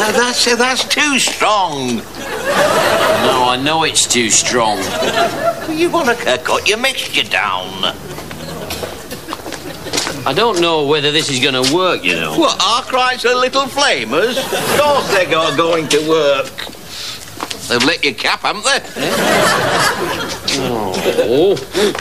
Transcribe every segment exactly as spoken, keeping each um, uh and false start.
Uh, that's, uh, that's too strong. No, I know it's too strong. You want to uh, cut your mixture down. I don't know whether this is going to work, you know. What, Arkwright's a little flamers? Of course they're go- going to work. They've lit your cap, haven't they? Oh.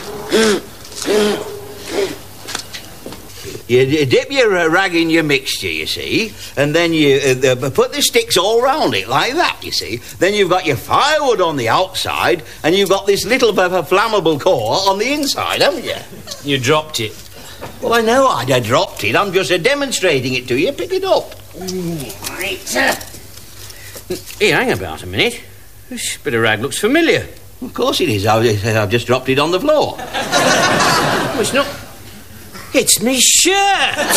You, you dip your uh, rag in your mixture, you see, and then you uh, uh, put the sticks all round it like that, you see. Then you've got your firewood on the outside, and you've got this little bit of a flammable core on the inside, haven't you? You dropped it. Well, I know I'd have dropped it. I'm just uh, demonstrating it to you. Pick it up. Right. Here, hang about a minute. This bit of rag looks familiar. Of course it is. I've, I've just dropped it on the floor. Oh, it's not... It's me shirt!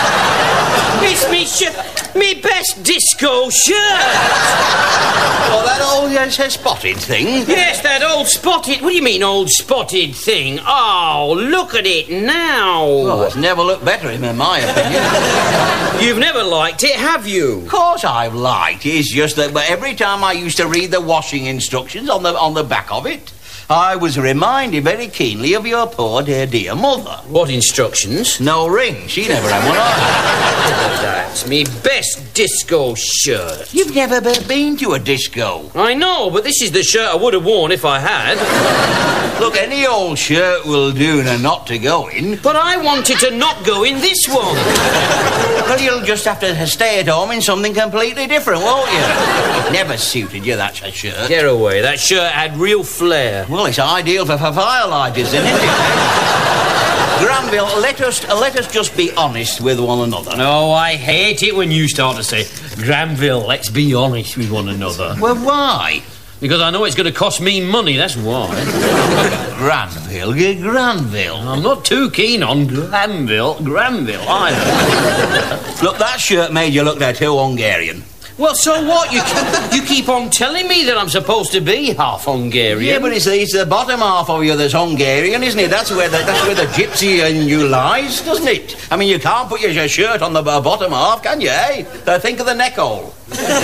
It's me shirt! Me best disco shirt! Oh, that old uh, spotted thing? Yes, that old spotted... What do you mean, old spotted thing? Oh, look at it now! Oh, it's never looked better, in my opinion. You've never liked it, have you? Of course I've liked it. It's just that every time I used to read the washing instructions on the on the back of it, I was reminded very keenly of your poor dear, dear mother. What instructions? No ring. She never had one either. That's me best disco shirt. You've never been to a disco. I know, but this is the shirt I would have worn if I had. Look, any old shirt will do and not to go in. But I wanted to not go in this one. Well, you'll just have to stay at home in something completely different, won't you? It never suited you, that shirt. Get away. That shirt had real flair. Well, it's ideal for, for firelighters, then, isn't it? Granville, let us let us just be honest with one another. No, I hate it when you start to say, Granville, let's be honest with one another. Well, why? Because I know it's going to cost me money, that's why. Granville, Granville. I'm not too keen on Granville, Granville either. Look, that shirt made you look there too Hungarian. Well, so what? You you keep on telling me that I'm supposed to be half Hungarian. Yeah, but it's, it's the bottom half of you that's Hungarian, isn't it? That's where the, that's where the gypsy in you lies, doesn't it? I mean, you can't put your shirt on the bottom half, can you, eh? So think of the neck hole.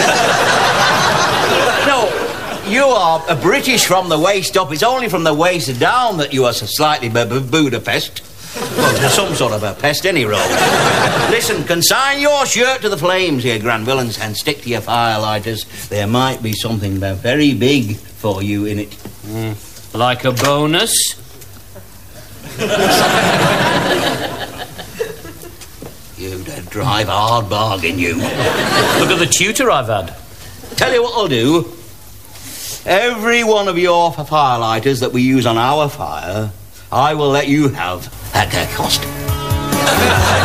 No, you are a British from the waist up. It's only from the waist down that you are slightly b- b- Budapest. Well, there's some sort of a pest any road. Listen, consign your shirt to the flames here, Granville, and, and stick to your firelighters. There might be something very big for you in it. Mm, like a bonus? You'd uh, drive a hard bargain, you. Look at the tutor I've had. Tell you what I'll do. Every one of your firelighters that we use on our fire, I will let you have at their cost.